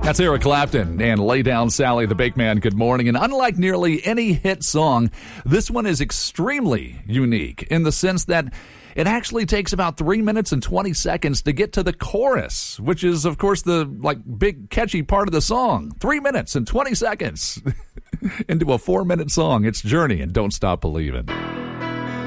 That's Eric Clapton and Lay Down Sally the Bake Man. Good morning. And unlike nearly any hit song, this one is extremely unique in the sense that it actually takes about 3 minutes and 20 seconds to get to the chorus, which is, of course, the big catchy part of the song. 3 minutes and 20 seconds into a 4-minute song. It's Journey and Don't Stop Believin'.